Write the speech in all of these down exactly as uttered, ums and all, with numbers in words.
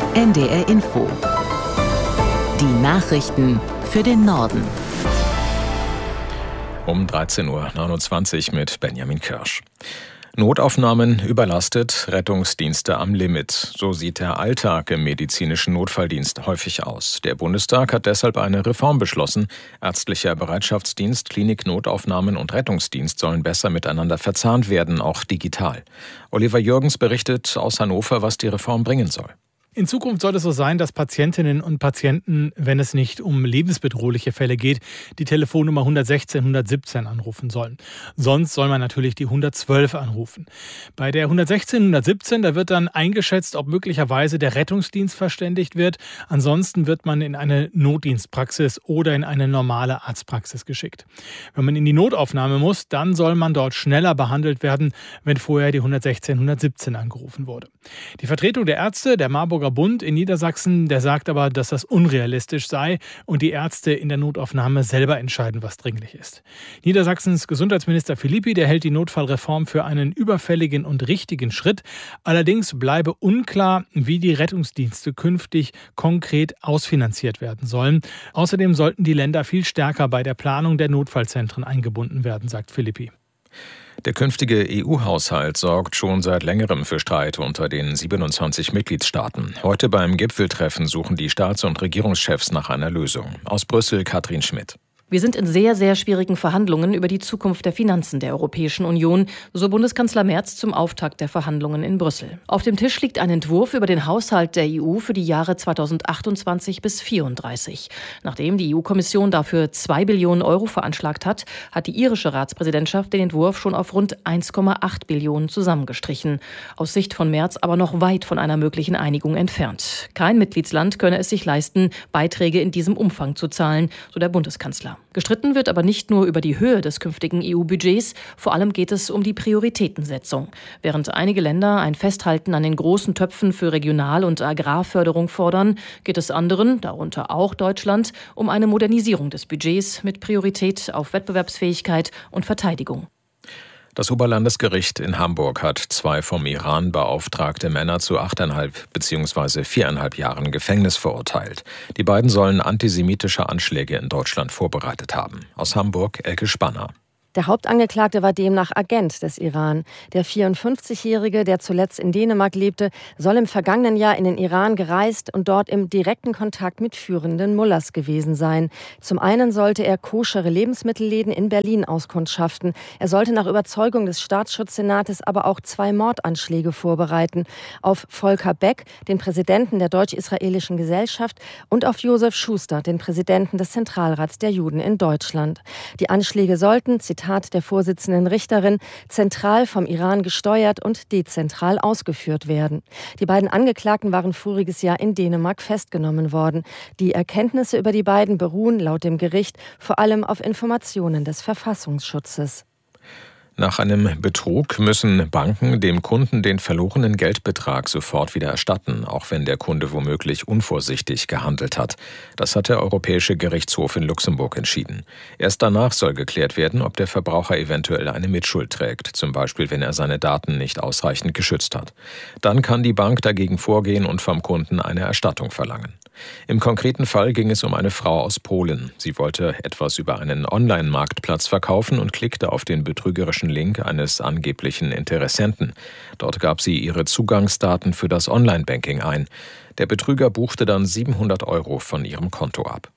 N D R Info. Die Nachrichten für den Norden. Um dreizehn Uhr neunundzwanzig mit Benjamin Kirsch. Notaufnahmen überlastet, Rettungsdienste am Limit. So sieht der Alltag im medizinischen Notfalldienst häufig aus. Der Bundestag hat deshalb eine Reform beschlossen. Ärztlicher Bereitschaftsdienst, Klinik, Notaufnahmen und Rettungsdienst sollen besser miteinander verzahnt werden, auch digital. Oliver Jürgens berichtet aus Hannover, was die Reform bringen soll. In Zukunft soll es so sein, dass Patientinnen und Patienten, wenn es nicht um lebensbedrohliche Fälle geht, die Telefonnummer hundertsechzehn hundertsiebzehn anrufen sollen. Sonst soll man natürlich die hundertzwölf anrufen. Bei der hundertsechzehn hundertsiebzehn, da wird dann eingeschätzt, ob möglicherweise der Rettungsdienst verständigt wird. Ansonsten wird man in eine Notdienstpraxis oder in eine normale Arztpraxis geschickt. Wenn man in die Notaufnahme muss, dann soll man dort schneller behandelt werden, wenn vorher die hundertsechzehn hundertsiebzehn angerufen wurde. Die Vertretung der Ärzte, der Marburger Bund in Niedersachsen, der sagt aber, dass das unrealistisch sei und die Ärzte in der Notaufnahme selber entscheiden, was dringlich ist. Niedersachsens Gesundheitsminister Philippi, der hält die Notfallreform für einen überfälligen und richtigen Schritt. Allerdings bleibe unklar, wie die Rettungsdienste künftig konkret ausfinanziert werden sollen. Außerdem sollten die Länder viel stärker bei der Planung der Notfallzentren eingebunden werden, sagt Philippi. Der künftige E U-Haushalt sorgt schon seit längerem für Streit unter den siebenundzwanzig Mitgliedstaaten. Heute beim Gipfeltreffen suchen die Staats- und Regierungschefs nach einer Lösung. Aus Brüssel Katrin Schmidt. Wir sind in sehr, sehr schwierigen Verhandlungen über die Zukunft der Finanzen der Europäischen Union, so Bundeskanzler Merz zum Auftakt der Verhandlungen in Brüssel. Auf dem Tisch liegt ein Entwurf über den Haushalt der E U für die Jahre zweitausendachtundzwanzig bis zweitausendvierunddreißig. Nachdem die E U-Kommission dafür zwei Billionen Euro veranschlagt hat, hat die irische Ratspräsidentschaft den Entwurf schon auf rund eins Komma acht Billionen zusammengestrichen. Aus Sicht von Merz aber noch weit von einer möglichen Einigung entfernt. Kein Mitgliedsland könne es sich leisten, Beiträge in diesem Umfang zu zahlen, so der Bundeskanzler. Gestritten wird aber nicht nur über die Höhe des künftigen E U-Budgets, vor allem geht es um die Prioritätensetzung. Während einige Länder ein Festhalten an den großen Töpfen für Regional- und Agrarförderung fordern, geht es anderen, darunter auch Deutschland, um eine Modernisierung des Budgets mit Priorität auf Wettbewerbsfähigkeit und Verteidigung. Das Oberlandesgericht in Hamburg hat zwei vom Iran beauftragte Männer zu achteinhalb bzw. viereinhalb Jahren Gefängnis verurteilt. Die beiden sollen antisemitische Anschläge in Deutschland vorbereitet haben. Aus Hamburg Elke Spanner. Der Hauptangeklagte war demnach Agent des Iran. Der vierundfünfzigjährige, der zuletzt in Dänemark lebte, soll im vergangenen Jahr in den Iran gereist und dort im direkten Kontakt mit führenden Mullahs gewesen sein. Zum einen sollte er koschere Lebensmittelläden in Berlin auskundschaften. Er sollte nach Überzeugung des Staatsschutzsenates aber auch zwei Mordanschläge vorbereiten. Auf Volker Beck, den Präsidenten der Deutsch-Israelischen Gesellschaft, und auf Josef Schuster, den Präsidenten des Zentralrats der Juden in Deutschland. Die Anschläge sollten, Zitat der Vorsitzenden Richterin, zentral vom Iran gesteuert und dezentral ausgeführt werden. Die beiden Angeklagten waren voriges Jahr in Dänemark festgenommen worden. Die Erkenntnisse über die beiden beruhen laut dem Gericht vor allem auf Informationen des Verfassungsschutzes. Nach einem Betrug müssen Banken dem Kunden den verlorenen Geldbetrag sofort wieder erstatten, auch wenn der Kunde womöglich unvorsichtig gehandelt hat. Das hat der Europäische Gerichtshof in Luxemburg entschieden. Erst danach soll geklärt werden, ob der Verbraucher eventuell eine Mitschuld trägt, zum Beispiel wenn er seine Daten nicht ausreichend geschützt hat. Dann kann die Bank dagegen vorgehen und vom Kunden eine Erstattung verlangen. Im konkreten Fall ging es um eine Frau aus Polen. Sie wollte etwas über einen Online-Marktplatz verkaufen und klickte auf den betrügerischen Link eines angeblichen Interessenten. Dort gab sie ihre Zugangsdaten für das Online-Banking ein. Der Betrüger buchte dann siebenhundert Euro von ihrem Konto ab.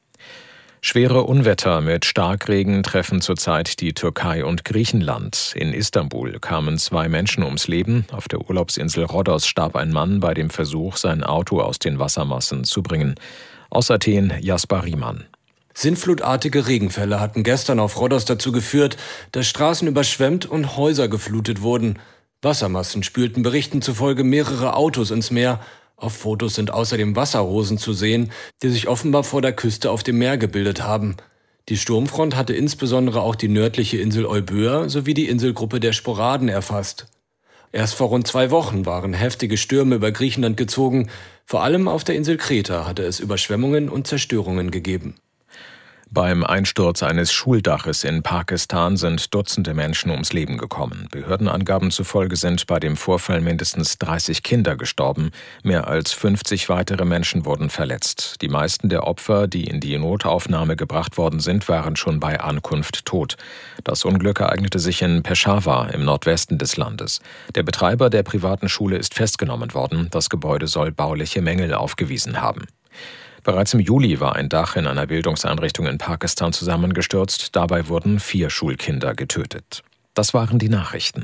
Schwere Unwetter mit Starkregen treffen zurzeit die Türkei und Griechenland. In Istanbul kamen zwei Menschen ums Leben. Auf der Urlaubsinsel Rhodos starb ein Mann bei dem Versuch, sein Auto aus den Wassermassen zu bringen. Aus Athen Jasper Riemann. Sintflutartige Regenfälle hatten gestern auf Rhodos dazu geführt, dass Straßen überschwemmt und Häuser geflutet wurden. Wassermassen spülten Berichten zufolge mehrere Autos ins Meer. Auf Fotos sind außerdem Wasserrosen zu sehen, die sich offenbar vor der Küste auf dem Meer gebildet haben. Die Sturmfront hatte insbesondere auch die nördliche Insel Euböa sowie die Inselgruppe der Sporaden erfasst. Erst vor rund zwei Wochen waren heftige Stürme über Griechenland gezogen. Vor allem auf der Insel Kreta hatte es Überschwemmungen und Zerstörungen gegeben. Beim Einsturz eines Schuldaches in Pakistan sind Dutzende Menschen ums Leben gekommen. Behördenangaben zufolge sind bei dem Vorfall mindestens dreißig Kinder gestorben. Mehr als fünfzig weitere Menschen wurden verletzt. Die meisten der Opfer, die in die Notaufnahme gebracht worden sind, waren schon bei Ankunft tot. Das Unglück ereignete sich in Peshawar im Nordwesten des Landes. Der Betreiber der privaten Schule ist festgenommen worden. Das Gebäude soll bauliche Mängel aufgewiesen haben. Bereits im Juli war ein Dach in einer Bildungseinrichtung in Pakistan zusammengestürzt. Dabei wurden vier Schulkinder getötet. Das waren die Nachrichten.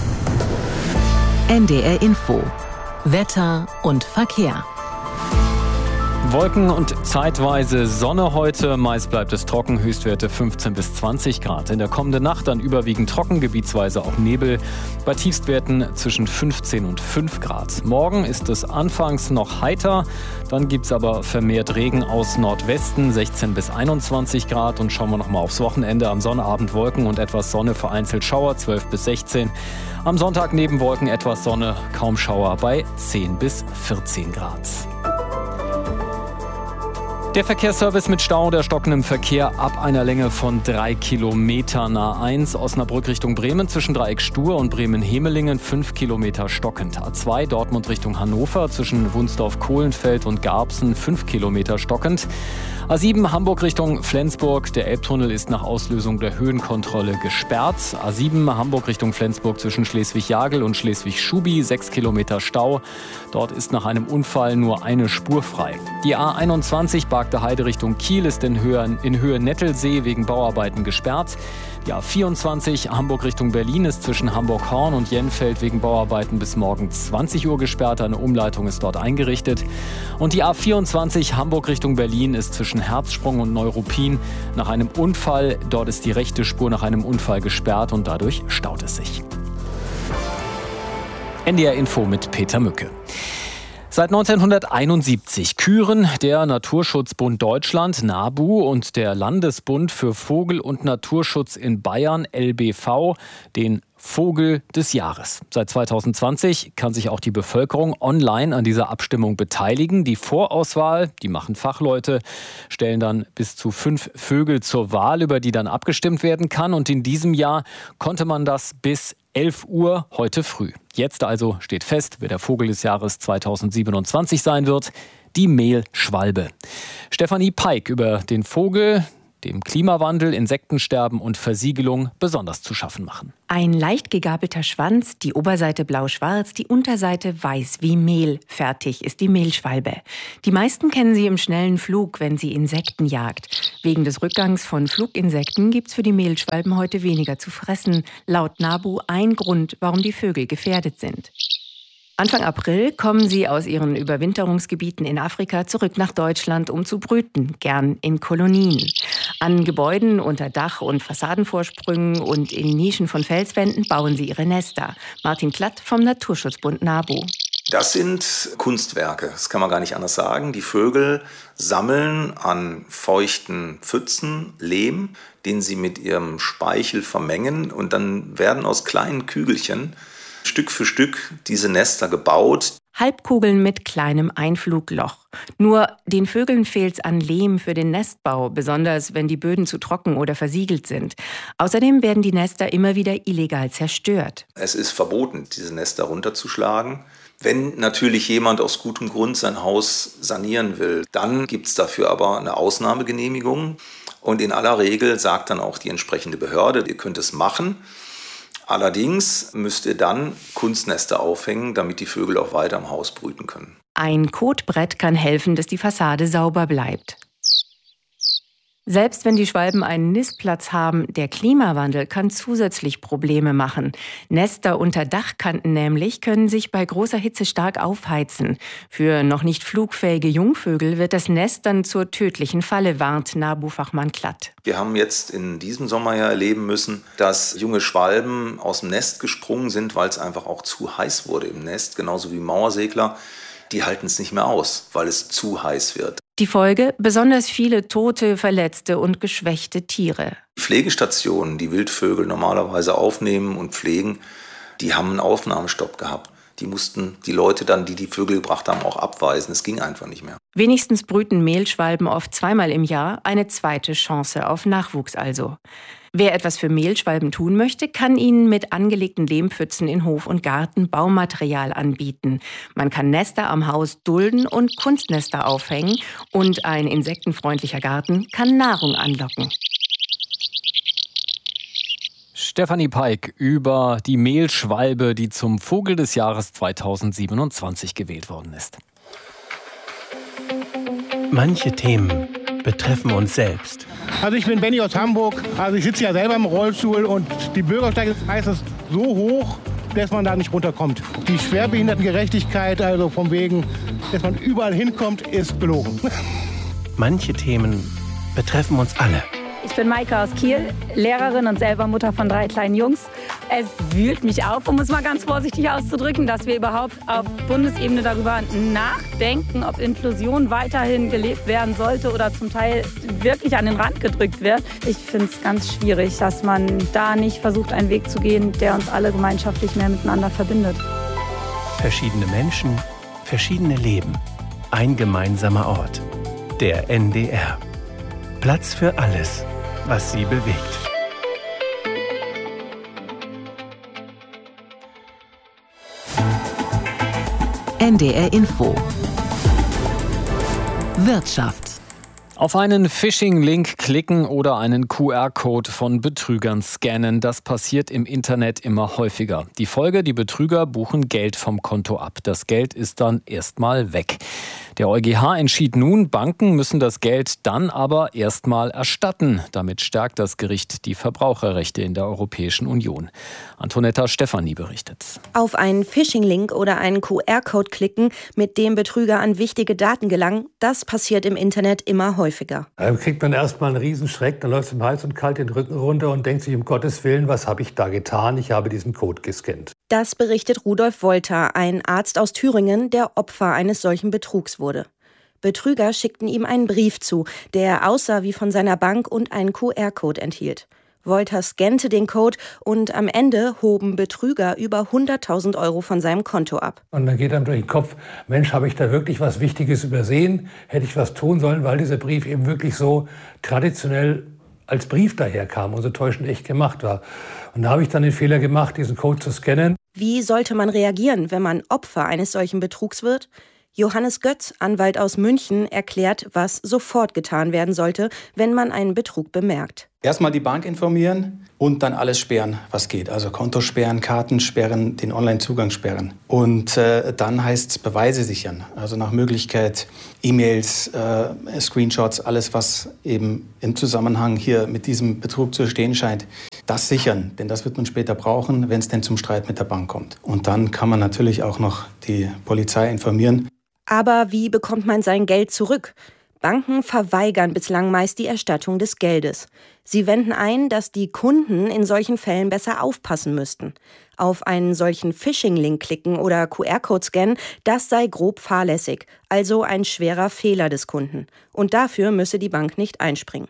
N D R Info. Wetter und Verkehr. Wolken und zeitweise Sonne heute. Meist bleibt es trocken, Höchstwerte fünfzehn bis zwanzig Grad. In der kommenden Nacht dann überwiegend trocken, gebietsweise auch Nebel. Bei Tiefstwerten zwischen fünfzehn und fünf Grad. Morgen ist es anfangs noch heiter. Dann gibt es aber vermehrt Regen aus Nordwesten, sechzehn bis einundzwanzig Grad. Und schauen wir noch mal aufs Wochenende. Am Sonnabend Wolken und etwas Sonne, vereinzelt Schauer, zwölf bis sechzehn. Am Sonntag neben Wolken etwas Sonne, kaum Schauer bei zehn bis vierzehn Grad. Der Verkehrsservice mit Stau oder stockendem Verkehr ab einer Länge von drei Kilometern. A eins Osnabrück Richtung Bremen zwischen Dreieck Stur und Bremen-Hemelingen fünf Kilometer stockend. A zwei Dortmund Richtung Hannover zwischen Wunsdorf-Kohlenfeld und Garbsen fünf Kilometer stockend. A sieben Hamburg Richtung Flensburg. Der Elbtunnel ist nach Auslösung der Höhenkontrolle gesperrt. A sieben Hamburg Richtung Flensburg zwischen Schleswig-Jagel und Schleswig-Schubi sechs Kilometer Stau. Dort ist nach einem Unfall nur eine Spur frei. Die A einundzwanzig Barkte Heide Richtung Kiel ist in Höhe, in Höhe Nettelsee wegen Bauarbeiten gesperrt. Die A vierundzwanzig Hamburg Richtung Berlin ist zwischen Hamburg-Horn und Jenfeld wegen Bauarbeiten bis morgen zwanzig Uhr gesperrt. Eine Umleitung ist dort eingerichtet. Und die A vierundzwanzig Hamburg Richtung Berlin ist zwischen Herzsprung und Neuruppin nach einem Unfall. Dort ist die rechte Spur nach einem Unfall gesperrt und dadurch staut es sich. N D R Info mit Peter Mücke. Seit neunzehnhunderteinundsiebzig küren der Naturschutzbund Deutschland NABU und der Landesbund für Vogel- und Naturschutz in Bayern L B V den Vogel des Jahres. Seit zweitausendzwanzig kann sich auch die Bevölkerung online an dieser Abstimmung beteiligen. Die Vorauswahl, die machen Fachleute, stellen dann bis zu fünf Vögel zur Wahl, über die dann abgestimmt werden kann. Und in diesem Jahr konnte man das bis elf Uhr heute früh. Jetzt also steht fest, wer der Vogel des Jahres zweitausendsiebenundzwanzig sein wird, die Mehlschwalbe. Stefanie Peik über den Vogel, dem Klimawandel, Insektensterben und Versiegelung besonders zu schaffen machen. Ein leicht gegabelter Schwanz, die Oberseite blau-schwarz, die Unterseite weiß wie Mehl. Fertig ist die Mehlschwalbe. Die meisten kennen sie im schnellen Flug, wenn sie Insekten jagt. Wegen des Rückgangs von Fluginsekten gibt's für die Mehlschwalben heute weniger zu fressen. Laut NABU ein Grund, warum die Vögel gefährdet sind. Anfang April kommen sie aus ihren Überwinterungsgebieten in Afrika zurück nach Deutschland, um zu brüten, gern in Kolonien. An Gebäuden unter Dach- und Fassadenvorsprüngen und in Nischen von Felswänden bauen sie ihre Nester. Martin Klatt vom Naturschutzbund NABU. Das sind Kunstwerke, das kann man gar nicht anders sagen. Die Vögel sammeln an feuchten Pfützen Lehm, den sie mit ihrem Speichel vermengen, und dann werden aus kleinen Kügelchen Stück für Stück diese Nester gebaut. Halbkugeln mit kleinem Einflugloch. Nur den Vögeln fehlt's an Lehm für den Nestbau, besonders wenn die Böden zu trocken oder versiegelt sind. Außerdem werden die Nester immer wieder illegal zerstört. Es ist verboten, diese Nester runterzuschlagen. Wenn natürlich jemand aus gutem Grund sein Haus sanieren will, dann gibt's dafür aber eine Ausnahmegenehmigung. Und in aller Regel sagt dann auch die entsprechende Behörde, ihr könnt es machen. Allerdings müsst ihr dann Kunstnester aufhängen, damit die Vögel auch weiter im Haus brüten können. Ein Kotbrett kann helfen, dass die Fassade sauber bleibt. Selbst wenn die Schwalben einen Nistplatz haben, der Klimawandel kann zusätzlich Probleme machen. Nester unter Dachkanten nämlich können sich bei großer Hitze stark aufheizen. Für noch nicht flugfähige Jungvögel wird das Nest dann zur tödlichen Falle, warnt NABU-Fachmann Klatt. Wir haben jetzt in diesem Sommer ja erleben müssen, dass junge Schwalben aus dem Nest gesprungen sind, weil es einfach auch zu heiß wurde im Nest, genauso wie Mauersegler. Die halten es nicht mehr aus, weil es zu heiß wird. Die Folge? Besonders viele tote, verletzte und geschwächte Tiere. Die Pflegestationen, die Wildvögel normalerweise aufnehmen und pflegen, die haben einen Aufnahmestopp gehabt. Die mussten die Leute dann, die die Vögel gebracht haben, auch abweisen. Es ging einfach nicht mehr. Wenigstens brüten Mehlschwalben oft zweimal im Jahr, eine zweite Chance auf Nachwuchs also. Wer etwas für Mehlschwalben tun möchte, kann ihnen mit angelegten Lehmpfützen in Hof und Garten Baumaterial anbieten. Man kann Nester am Haus dulden und Kunstnester aufhängen. Und ein insektenfreundlicher Garten kann Nahrung anlocken. Stefanie Peik über die Mehlschwalbe, die zum Vogel des Jahres zweitausendsiebenundzwanzig gewählt worden ist. Manche Themen betreffen uns selbst. Also ich bin Benny aus Hamburg, also ich sitze ja selber im Rollstuhl und die Bürgersteige ist meistens so hoch, dass man da nicht runterkommt. Die Schwerbehindertengerechtigkeit, also von wegen, dass man überall hinkommt, ist gelogen. Manche Themen betreffen uns alle. Ich bin Maike aus Kiel, Lehrerin und selber Mutter von drei kleinen Jungs. Es wühlt mich auf, um es mal ganz vorsichtig auszudrücken, dass wir überhaupt auf Bundesebene darüber nachdenken, ob Inklusion weiterhin gelebt werden sollte oder zum Teil wirklich an den Rand gedrückt wird. Ich finde es ganz schwierig, dass man da nicht versucht, einen Weg zu gehen, der uns alle gemeinschaftlich mehr miteinander verbindet. Verschiedene Menschen, verschiedene Leben. Ein gemeinsamer Ort. Der N D R. Platz für alles, was Sie bewegt. N D R Info. Wirtschaft. Auf einen Phishing-Link klicken oder einen Q R-Code von Betrügern scannen, das passiert im Internet immer häufiger. Die Folge, die Betrüger buchen Geld vom Konto ab. Das Geld ist dann erstmal weg. Der EuGH entschied nun, Banken müssen das Geld dann aber erstmal erstatten. Damit stärkt das Gericht die Verbraucherrechte in der Europäischen Union. Antonetta Stefanie berichtet. Auf einen Phishing-Link oder einen Q R-Code klicken, mit dem Betrüger an wichtige Daten gelangen, das passiert im Internet immer häufiger. Da kriegt man erstmal einen Riesenschreck, dann läuft es im Hals und kalt den Rücken runter und denkt sich, um Gottes Willen, was habe ich da getan? Ich habe diesen Code gescannt. Das berichtet Rudolf Wolter, ein Arzt aus Thüringen, der Opfer eines solchen Betrugs wurde. Betrüger schickten ihm einen Brief zu, der aussah wie von seiner Bank und einen Q R-Code enthielt. Wolter scannte den Code und am Ende hoben Betrüger über hunderttausend Euro von seinem Konto ab. Und dann geht einem durch den Kopf, Mensch, habe ich da wirklich was Wichtiges übersehen? Hätte ich was tun sollen, weil dieser Brief eben wirklich so traditionell als Brief daherkam und so täuschend echt gemacht war. Und da habe ich dann den Fehler gemacht, diesen Code zu scannen. Wie sollte man reagieren, wenn man Opfer eines solchen Betrugs wird? Johannes Götz, Anwalt aus München, erklärt, was sofort getan werden sollte, wenn man einen Betrug bemerkt. Erstmal die Bank informieren und dann alles sperren, was geht. Also Konto sperren, Karten sperren, den Online-Zugang sperren. Und äh, dann heißt es Beweise sichern. Also nach Möglichkeit E-Mails, äh, Screenshots, alles, was eben im Zusammenhang hier mit diesem Betrug zu stehen scheint, das sichern. Denn das wird man später brauchen, wenn es denn zum Streit mit der Bank kommt. Und dann kann man natürlich auch noch die Polizei informieren. Aber wie bekommt man sein Geld zurück? Banken verweigern bislang meist die Erstattung des Geldes. Sie wenden ein, dass die Kunden in solchen Fällen besser aufpassen müssten. Auf einen solchen Phishing-Link klicken oder Q R-Code scannen, das sei grob fahrlässig, also ein schwerer Fehler des Kunden. Und dafür müsse die Bank nicht einspringen.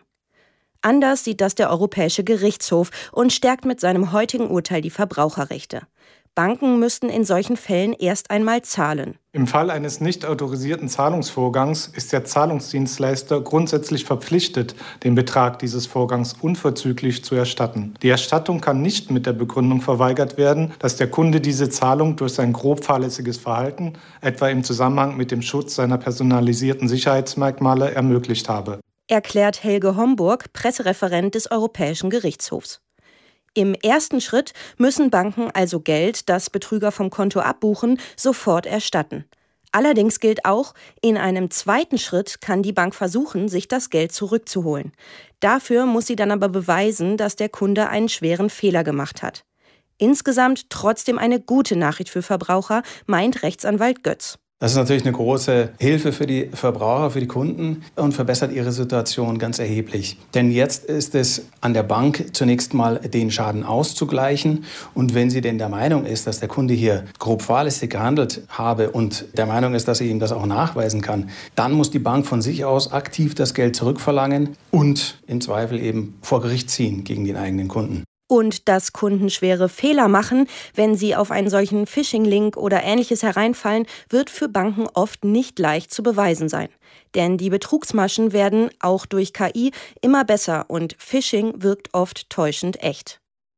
Anders sieht das der Europäische Gerichtshof und stärkt mit seinem heutigen Urteil die Verbraucherrechte. Banken müssten in solchen Fällen erst einmal zahlen. Im Fall eines nicht autorisierten Zahlungsvorgangs ist der Zahlungsdienstleister grundsätzlich verpflichtet, den Betrag dieses Vorgangs unverzüglich zu erstatten. Die Erstattung kann nicht mit der Begründung verweigert werden, dass der Kunde diese Zahlung durch sein grob fahrlässiges Verhalten, etwa im Zusammenhang mit dem Schutz seiner personalisierten Sicherheitsmerkmale, ermöglicht habe. Erklärt Helge Homburg, Pressereferent des Europäischen Gerichtshofs. Im ersten Schritt müssen Banken also Geld, das Betrüger vom Konto abbuchen, sofort erstatten. Allerdings gilt auch, in einem zweiten Schritt kann die Bank versuchen, sich das Geld zurückzuholen. Dafür muss sie dann aber beweisen, dass der Kunde einen schweren Fehler gemacht hat. Insgesamt trotzdem eine gute Nachricht für Verbraucher, meint Rechtsanwalt Götz. Das ist natürlich eine große Hilfe für die Verbraucher, für die Kunden und verbessert ihre Situation ganz erheblich. Denn jetzt ist es an der Bank zunächst mal, den Schaden auszugleichen. Und wenn sie denn der Meinung ist, dass der Kunde hier grob fahrlässig gehandelt habe und der Meinung ist, dass sie ihm das auch nachweisen kann, dann muss die Bank von sich aus aktiv das Geld zurückverlangen und im Zweifel eben vor Gericht ziehen gegen den eigenen Kunden. Und dass Kunden schwere Fehler machen, wenn sie auf einen solchen Phishing-Link oder Ähnliches hereinfallen, wird für Banken oft nicht leicht zu beweisen sein. Denn die Betrugsmaschen werden auch durch K I immer besser und Phishing wirkt oft täuschend echt.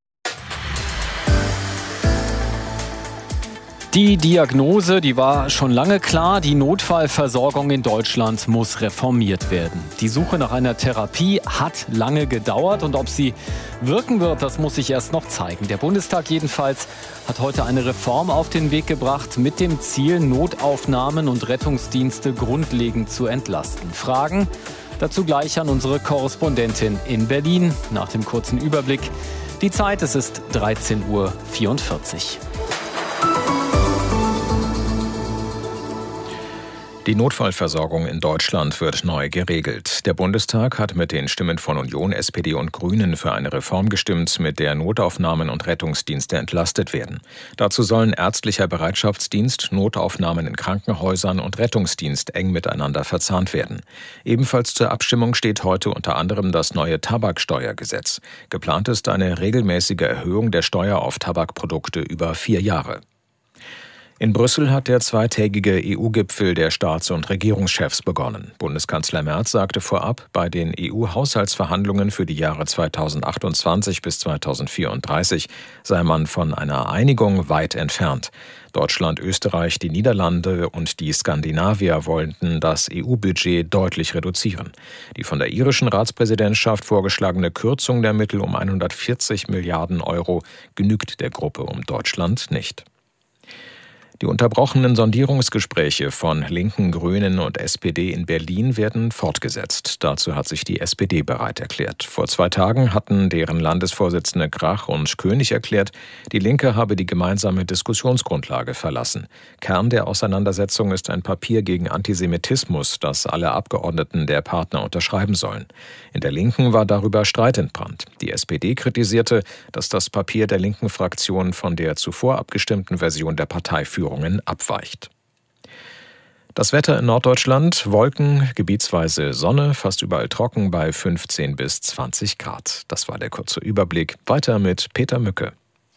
Die Diagnose, die war schon lange klar, die Notfallversorgung in Deutschland muss reformiert werden. Die Suche nach einer Therapie hat lange gedauert und ob sie wirken wird, das muss sich erst noch zeigen. Der Bundestag jedenfalls hat heute eine Reform auf den Weg gebracht mit dem Ziel, Notaufnahmen und Rettungsdienste grundlegend zu entlasten. Fragen dazu gleich an unsere Korrespondentin in Berlin nach dem kurzen Überblick. Die Zeit, es ist dreizehn Uhr vierundvierzig. Die Notfallversorgung in Deutschland wird neu geregelt. Der Bundestag hat mit den Stimmen von Union, S P D und Grünen für eine Reform gestimmt, mit der Notaufnahmen und Rettungsdienste entlastet werden. Dazu sollen ärztlicher Bereitschaftsdienst, Notaufnahmen in Krankenhäusern und Rettungsdienst eng miteinander verzahnt werden. Ebenfalls zur Abstimmung steht heute unter anderem das neue Tabaksteuergesetz. Geplant ist eine regelmäßige Erhöhung der Steuer auf Tabakprodukte über vier Jahre. In Brüssel hat der zweitägige E U-Gipfel der Staats- und Regierungschefs begonnen. Bundeskanzler Merz sagte vorab, bei den E U-Haushaltsverhandlungen für die Jahre zweitausendachtundzwanzig bis zweitausendvierunddreißig sei man von einer Einigung weit entfernt. Deutschland, Österreich, die Niederlande und die Skandinavier wollten das E U-Budget deutlich reduzieren. Die von der irischen Ratspräsidentschaft vorgeschlagene Kürzung der Mittel um hundertvierzig Milliarden Euro genügt der Gruppe um Deutschland nicht. Die unterbrochenen Sondierungsgespräche von Linken, Grünen und S P D in Berlin werden fortgesetzt. Dazu hat sich die S P D bereit erklärt. Vor zwei Tagen hatten deren Landesvorsitzende Grach und König erklärt, die Linke habe die gemeinsame Diskussionsgrundlage verlassen. Kern der Auseinandersetzung ist ein Papier gegen Antisemitismus, das alle Abgeordneten der Partner unterschreiben sollen. In der Linken war darüber Streit entbrannt. Die S P D kritisierte, dass das Papier der linken Fraktion von der zuvor abgestimmten Version der Parteiführung abweicht. Das Wetter in Norddeutschland, Wolken, gebietsweise Sonne, fast überall trocken bei fünfzehn bis zwanzig Grad. Das war der kurze Überblick. Weiter mit Peter Mücke.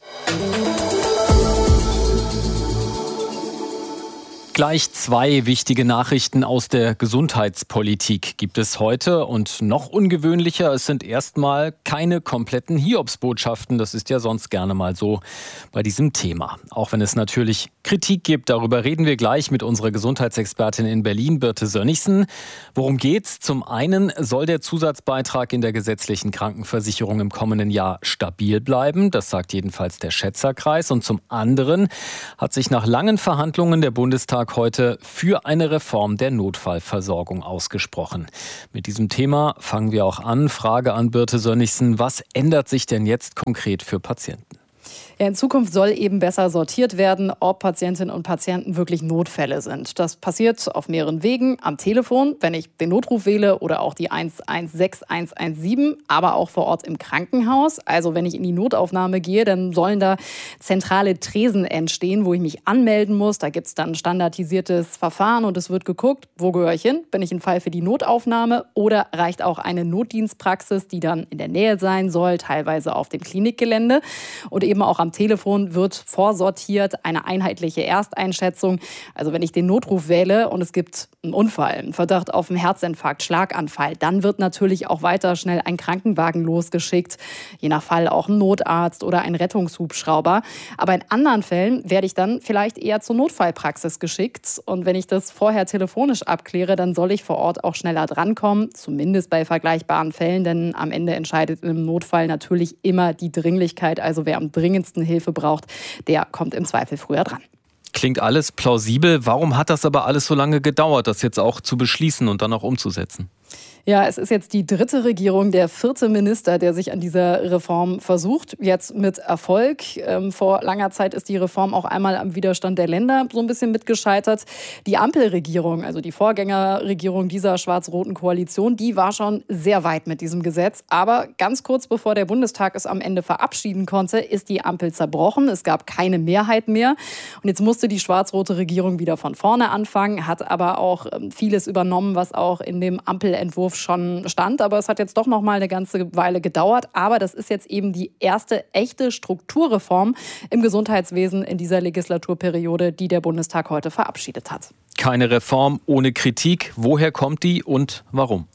Gleich zwei wichtige Nachrichten aus der Gesundheitspolitik gibt es heute und noch ungewöhnlicher, es sind erstmal keine kompletten Hiobsbotschaften. Das ist ja sonst gerne mal so bei diesem Thema. Auch wenn es natürlich Kritik gibt, darüber reden wir gleich mit unserer Gesundheitsexpertin in Berlin, Birte Sönnigsen. Worum geht's? Zum einen soll der Zusatzbeitrag in der gesetzlichen Krankenversicherung im kommenden Jahr stabil bleiben. Das sagt jedenfalls der Schätzerkreis. Und zum anderen hat sich nach langen Verhandlungen der Bundestag heute für eine Reform der Notfallversorgung ausgesprochen. Mit diesem Thema fangen wir auch an. Frage an Birte Sönnigsen. Was ändert sich denn jetzt konkret für Patienten? Ja, in Zukunft soll eben besser sortiert werden, ob Patientinnen und Patienten wirklich Notfälle sind. Das passiert auf mehreren Wegen. Am Telefon, wenn ich den Notruf wähle oder auch die eins eins sechs eins eins sieben, aber auch vor Ort im Krankenhaus. Also wenn ich in die Notaufnahme gehe, dann sollen da zentrale Tresen entstehen, wo ich mich anmelden muss. Da gibt es dann ein standardisiertes Verfahren und es wird geguckt, wo gehöre ich hin? Bin ich ein Fall für die Notaufnahme oder reicht auch eine Notdienstpraxis, die dann in der Nähe sein soll, teilweise auf dem Klinikgelände. Und eben auch am Telefon wird vorsortiert eine einheitliche Ersteinschätzung. Also wenn ich den Notruf wähle und es gibt einen Unfall, einen Verdacht auf einen Herzinfarkt, Schlaganfall, dann wird natürlich auch weiter schnell ein Krankenwagen losgeschickt. Je nach Fall auch ein Notarzt oder ein Rettungshubschrauber. Aber in anderen Fällen werde ich dann vielleicht eher zur Notfallpraxis geschickt. Und wenn ich das vorher telefonisch abkläre, dann soll ich vor Ort auch schneller drankommen. Zumindest bei vergleichbaren Fällen, denn am Ende entscheidet im Notfall natürlich immer die Dringlichkeit. Also wer am dringendsten Hilfe braucht, der kommt im Zweifel früher dran. Klingt alles plausibel. Warum hat das aber alles so lange gedauert, das jetzt auch zu beschließen und dann auch umzusetzen? Ja, es ist jetzt die dritte Regierung, der vierte Minister, der sich an dieser Reform versucht. Jetzt mit Erfolg. Ähm, vor langer Zeit ist die Reform auch einmal am Widerstand der Länder so ein bisschen mitgescheitert. Die Ampelregierung, also die Vorgängerregierung dieser schwarz-roten Koalition, die war schon sehr weit mit diesem Gesetz. Aber ganz kurz bevor der Bundestag es am Ende verabschieden konnte, ist die Ampel zerbrochen. Es gab keine Mehrheit mehr. Und jetzt musste die schwarz-rote Regierung wieder von vorne anfangen, hat aber auch vieles übernommen, was auch in dem Ampelentwurf Entwurf schon stand. Aber es hat jetzt doch noch mal eine ganze Weile gedauert. Aber das ist jetzt eben die erste echte Strukturreform im Gesundheitswesen in dieser Legislaturperiode, die der Bundestag heute verabschiedet hat. Keine Reform ohne Kritik. Woher kommt die und warum?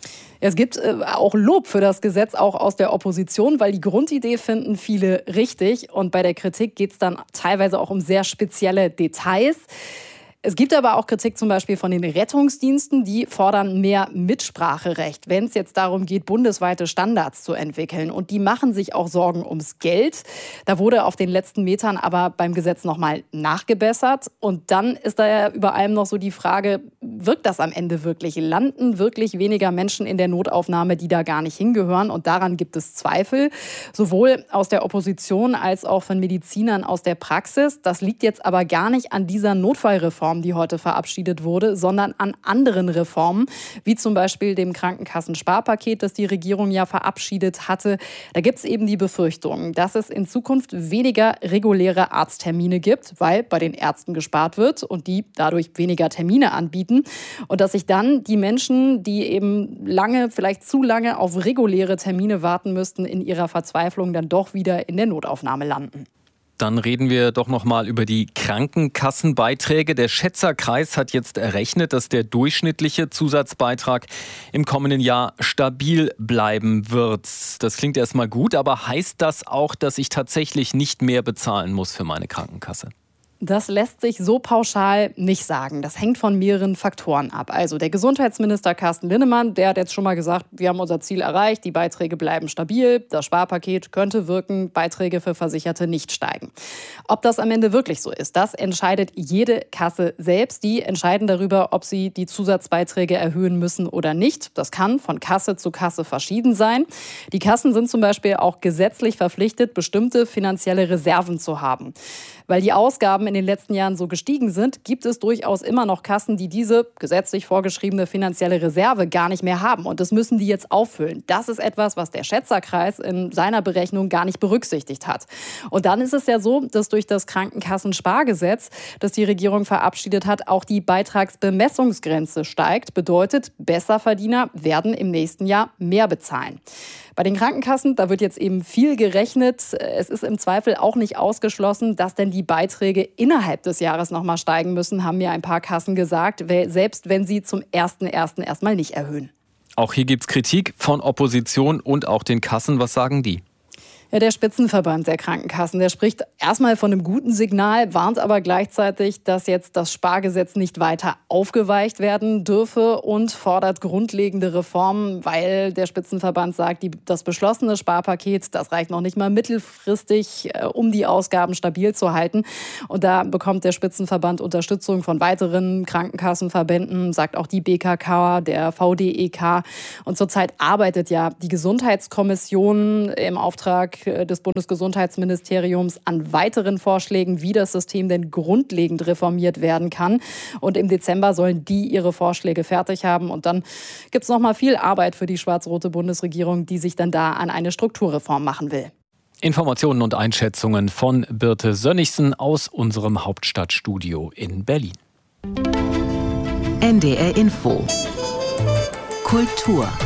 Es gibt äh, auch Lob für das Gesetz, auch aus der Opposition, weil die Grundidee finden viele richtig. Und bei der Kritik geht es dann teilweise auch um sehr spezielle Details. Es gibt aber auch Kritik zum Beispiel von den Rettungsdiensten, die fordern mehr Mitspracherecht, wenn es jetzt darum geht, bundesweite Standards zu entwickeln. Und die machen sich auch Sorgen ums Geld. Da wurde auf den letzten Metern aber beim Gesetz nochmal nachgebessert. Und dann ist da ja über allem noch so die Frage, wirkt das am Ende wirklich? Landen wirklich weniger Menschen in der Notaufnahme, die da gar nicht hingehören? Und daran gibt es Zweifel, sowohl aus der Opposition als auch von Medizinern aus der Praxis. Das liegt jetzt aber gar nicht an dieser Notfallreform, die heute verabschiedet wurde, sondern an anderen Reformen, wie zum Beispiel dem Krankenkassensparpaket, das die Regierung ja verabschiedet hatte. Da gibt es eben die Befürchtung, dass es in Zukunft weniger reguläre Arzttermine gibt, weil bei den Ärzten gespart wird und die dadurch weniger Termine anbieten. Und dass sich dann die Menschen, die eben lange, vielleicht zu lange auf reguläre Termine warten müssten, in ihrer Verzweiflung dann doch wieder in der Notaufnahme landen. Dann reden wir doch noch mal über die Krankenkassenbeiträge. Der Schätzerkreis hat jetzt errechnet, dass der durchschnittliche Zusatzbeitrag im kommenden Jahr stabil bleiben wird. Das klingt erstmal gut, aber heißt das auch, dass ich tatsächlich nicht mehr bezahlen muss für meine Krankenkasse? Das lässt sich so pauschal nicht sagen. Das hängt von mehreren Faktoren ab. Also der Gesundheitsminister Carsten Linnemann, der hat jetzt schon mal gesagt, wir haben unser Ziel erreicht, die Beiträge bleiben stabil, das Sparpaket könnte wirken, Beiträge für Versicherte nicht steigen. Ob das am Ende wirklich so ist, das entscheidet jede Kasse selbst. Die entscheiden darüber, ob sie die Zusatzbeiträge erhöhen müssen oder nicht. Das kann von Kasse zu Kasse verschieden sein. Die Kassen sind zum Beispiel auch gesetzlich verpflichtet, bestimmte finanzielle Reserven zu haben. Weil die Ausgaben in den letzten Jahren so gestiegen sind, gibt es durchaus immer noch Kassen, die diese gesetzlich vorgeschriebene finanzielle Reserve gar nicht mehr haben. Und das müssen die jetzt auffüllen. Das ist etwas, was der Schätzerkreis in seiner Berechnung gar nicht berücksichtigt hat. Und dann ist es ja so, dass durch das Krankenkassenspargesetz, das die Regierung verabschiedet hat, auch die Beitragsbemessungsgrenze steigt. Bedeutet, Besserverdiener werden im nächsten Jahr mehr bezahlen. Bei den Krankenkassen, da wird jetzt eben viel gerechnet. Es ist im Zweifel auch nicht ausgeschlossen, dass denn die Beiträge innerhalb des Jahres noch mal steigen müssen, haben mir ein paar Kassen gesagt, selbst wenn sie zum ersten ersten erstmal nicht erhöhen. Auch hier gibt es Kritik von Opposition und auch den Kassen. Was sagen die? Ja, der Spitzenverband der Krankenkassen, der spricht erstmal von einem guten Signal, warnt aber gleichzeitig, dass jetzt das Spargesetz nicht weiter aufgeweicht werden dürfe und fordert grundlegende Reformen, weil der Spitzenverband sagt, die, das beschlossene Sparpaket, das reicht noch nicht mal mittelfristig, äh, um die Ausgaben stabil zu halten. Und da bekommt der Spitzenverband Unterstützung von weiteren Krankenkassenverbänden, sagt auch die B K K, der V D E K. Und zurzeit arbeitet ja die Gesundheitskommission im Auftrag des Bundesgesundheitsministeriums an weiteren Vorschlägen, wie das System denn grundlegend reformiert werden kann. Und im Dezember sollen die ihre Vorschläge fertig haben. Und dann gibt es noch mal viel Arbeit für die schwarz-rote Bundesregierung, die sich dann da an eine Strukturreform machen will. Informationen und Einschätzungen von Birte Sönnigsen aus unserem Hauptstadtstudio in Berlin. N D R Info. Kultur.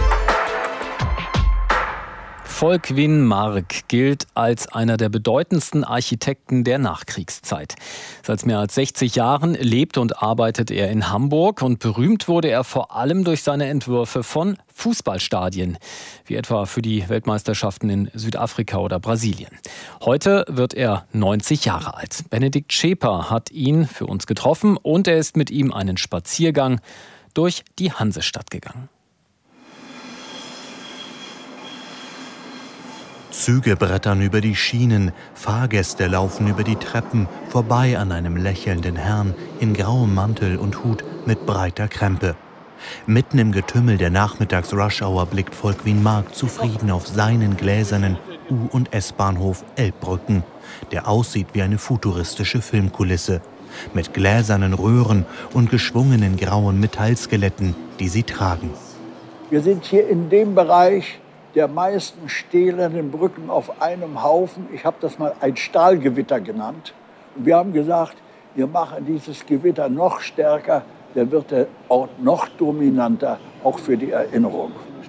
Volkwin Mark gilt als einer der bedeutendsten Architekten der Nachkriegszeit. Seit mehr als sechzig Jahren lebt und arbeitet er in Hamburg und berühmt wurde er vor allem durch seine Entwürfe von Fußballstadien, wie etwa für die Weltmeisterschaften in Südafrika oder Brasilien. Heute wird er neunzig Jahre alt. Benedikt Scheper hat ihn für uns getroffen und er ist mit ihm einen Spaziergang durch die Hansestadt gegangen. Züge brettern über die Schienen, Fahrgäste laufen über die Treppen, vorbei an einem lächelnden Herrn in grauem Mantel und Hut mit breiter Krempe. Mitten im Getümmel der Nachmittags-Rush-Hour blickt Volkwin Mark zufrieden auf seinen gläsernen U- und S-Bahnhof Elbbrücken, der aussieht wie eine futuristische Filmkulisse, mit gläsernen Röhren und geschwungenen grauen Metallskeletten, die sie tragen. Wir sind hier in dem Bereich der meisten stählernen Brücken auf einem Haufen. Ich habe das mal ein Stahlgewitter genannt. Und wir haben gesagt, wir machen dieses Gewitter noch stärker, dann wird der Ort noch dominanter, auch für die Erinnerung.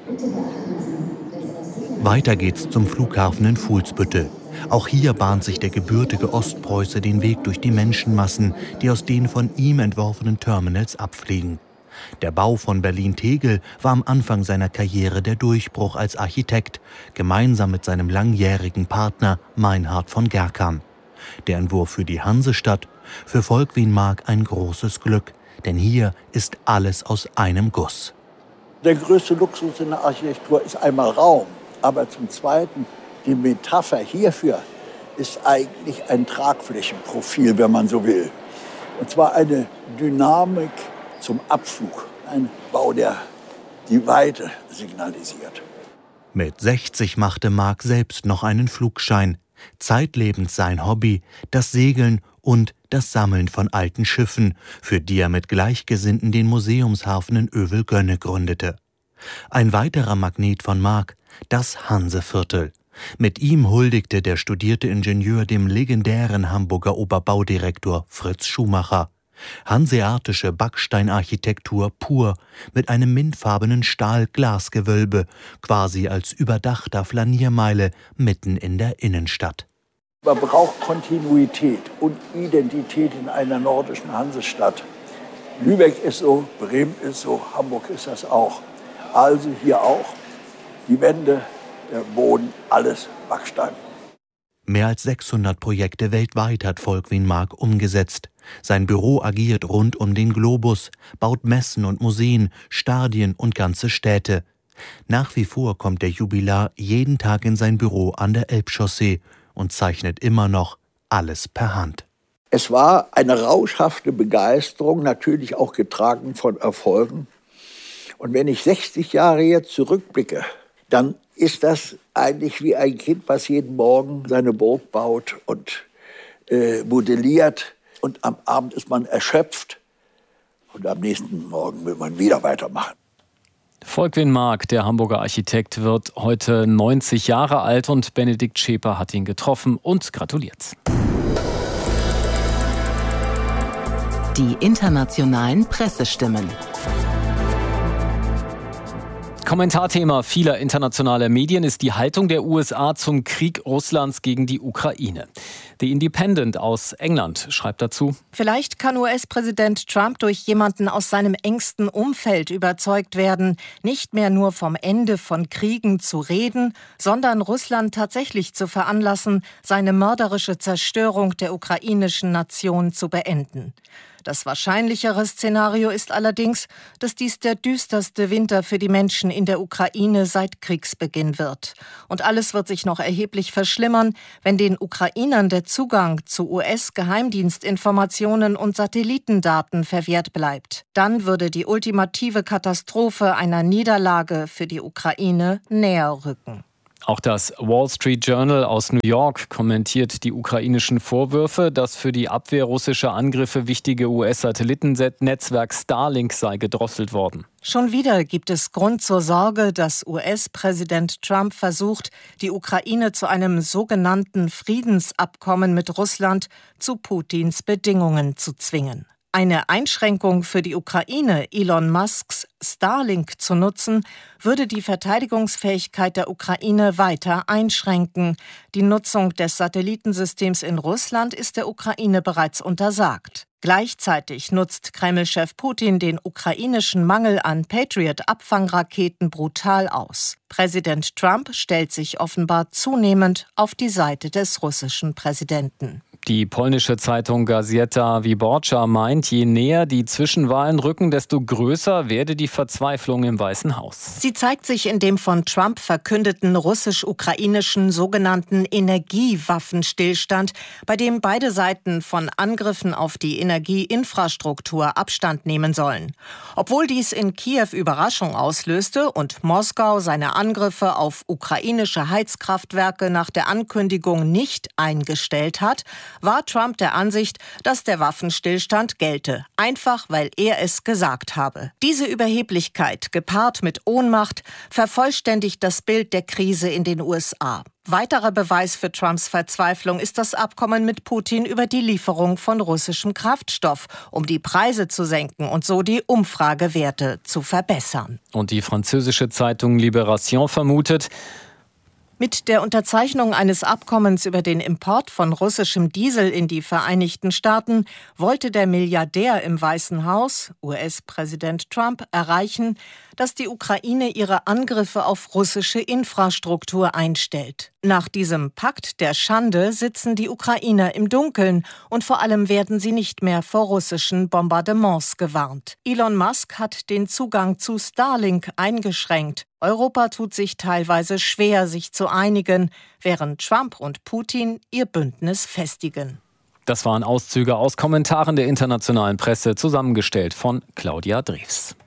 Weiter geht's zum Flughafen in Fuhlsbüttel. Auch hier bahnt sich der gebürtige Ostpreuße den Weg durch die Menschenmassen, die aus den von ihm entworfenen Terminals abfliegen. Der Bau von Berlin-Tegel war am Anfang seiner Karriere der Durchbruch als Architekt, gemeinsam mit seinem langjährigen Partner Meinhard von Gerkan. Der Entwurf für die Hansestadt, für Volkwin Mark ein großes Glück, denn hier ist alles aus einem Guss. Der größte Luxus in der Architektur ist einmal Raum, aber zum Zweiten die Metapher hierfür ist eigentlich ein Tragflächenprofil, wenn man so will. Und zwar eine Dynamik zum Abflug, ein Bau, der die Weite signalisiert. Mit sechzig machte Mark selbst noch einen Flugschein. Zeitlebens sein Hobby, das Segeln und das Sammeln von alten Schiffen, für die er mit Gleichgesinnten den Museumshafen in Övelgönne gründete. Ein weiterer Magnet von Mark, das Hanseviertel. Mit ihm huldigte der studierte Ingenieur dem legendären Hamburger Oberbaudirektor Fritz Schumacher. Hanseatische Backsteinarchitektur pur, mit einem mintfarbenen Stahl-Glasgewölbe, quasi als überdachter Flaniermeile mitten in der Innenstadt. Man braucht Kontinuität und Identität in einer nordischen Hansestadt. Lübeck ist so, Bremen ist so, Hamburg ist das auch. Also hier auch die Wände, der Boden, alles Backstein. Mehr als sechshundert Projekte weltweit hat Volkwin Mark umgesetzt. Sein Büro agiert rund um den Globus, baut Messen und Museen, Stadien und ganze Städte. Nach wie vor kommt der Jubilar jeden Tag in sein Büro an der Elbchaussee und zeichnet immer noch alles per Hand. Es war eine rauschhafte Begeisterung, natürlich auch getragen von Erfolgen. Und wenn ich sechzig Jahre jetzt zurückblicke, dann ist das eigentlich wie ein Kind, was jeden Morgen seine Burg baut und äh, modelliert. Und am Abend ist man erschöpft und am nächsten Morgen will man wieder weitermachen. Volkwin Mark, der Hamburger Architekt, wird heute neunzig Jahre alt und Benedikt Schäper hat ihn getroffen und gratuliert. Die internationalen Pressestimmen. Kommentarthema vieler internationaler Medien ist die Haltung der U S A zum Krieg Russlands gegen die Ukraine. The Independent aus England schreibt dazu: Vielleicht kann U S-Präsident Trump durch jemanden aus seinem engsten Umfeld überzeugt werden, nicht mehr nur vom Ende von Kriegen zu reden, sondern Russland tatsächlich zu veranlassen, seine mörderische Zerstörung der ukrainischen Nation zu beenden. Das wahrscheinlichere Szenario ist allerdings, dass dies der düsterste Winter für die Menschen in der Ukraine seit Kriegsbeginn wird. Und alles wird sich noch erheblich verschlimmern, wenn den Ukrainern der Zugang zu U S-Geheimdienstinformationen und Satellitendaten verwehrt bleibt. Dann würde die ultimative Katastrophe einer Niederlage für die Ukraine näher rücken. Auch das Wall Street Journal aus New York kommentiert die ukrainischen Vorwürfe, dass für die Abwehr russischer Angriffe wichtige U S-Satellitennetzwerk Starlink sei gedrosselt worden. Schon wieder gibt es Grund zur Sorge, dass U S-Präsident Trump versucht, die Ukraine zu einem sogenannten Friedensabkommen mit Russland zu Putins Bedingungen zu zwingen. Eine Einschränkung für die Ukraine, Elon Musks Starlink zu nutzen, würde die Verteidigungsfähigkeit der Ukraine weiter einschränken. Die Nutzung des Satellitensystems in Russland ist der Ukraine bereits untersagt. Gleichzeitig nutzt Kreml-Chef Putin den ukrainischen Mangel an Patriot-Abfangraketen brutal aus. Präsident Trump stellt sich offenbar zunehmend auf die Seite des russischen Präsidenten. Die polnische Zeitung Gazeta Wyborcza meint, je näher die Zwischenwahlen rücken, desto größer werde die Verzweiflung im Weißen Haus. Sie zeigt sich in dem von Trump verkündeten russisch-ukrainischen sogenannten Energiewaffenstillstand, bei dem beide Seiten von Angriffen auf die Energieinfrastruktur Abstand nehmen sollen. Obwohl dies in Kiew Überraschung auslöste und Moskau seine Angriffe auf ukrainische Heizkraftwerke nach der Ankündigung nicht eingestellt hat, war Trump der Ansicht, dass der Waffenstillstand gelte, einfach weil er es gesagt habe. Diese Überheblichkeit, gepaart mit Ohnmacht, vervollständigt das Bild der Krise in den U S A. Weiterer Beweis für Trumps Verzweiflung ist das Abkommen mit Putin über die Lieferung von russischem Kraftstoff, um die Preise zu senken und so die Umfragewerte zu verbessern. Und die französische Zeitung Libération vermutet, mit der Unterzeichnung eines Abkommens über den Import von russischem Diesel in die Vereinigten Staaten wollte der Milliardär im Weißen Haus, U S-Präsident Trump, erreichen, dass die Ukraine ihre Angriffe auf russische Infrastruktur einstellt. Nach diesem Pakt der Schande sitzen die Ukrainer im Dunkeln und vor allem werden sie nicht mehr vor russischen Bombardements gewarnt. Elon Musk hat den Zugang zu Starlink eingeschränkt. Europa tut sich teilweise schwer, sich zu einigen, während Trump und Putin ihr Bündnis festigen. Das waren Auszüge aus Kommentaren der internationalen Presse, zusammengestellt von Claudia Drews.